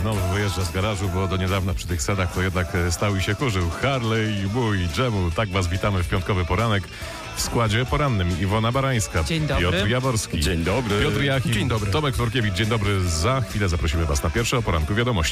znowu wyjeżdża z garażu, bo do niedawna przy tych scenach to jednak stał i się kurzył. Harley, mój Dżemu. Tak was witamy w piątkowy poranek. W składzie porannym Iwona Barańska, Dzień dobry. Piotr Jaworski, Dzień dobry. Piotr Jachim, Dzień dobry. Tomek Tworkiewicz. Dzień dobry. Za chwilę zaprosimy was na pierwsze o poranku wiadomości.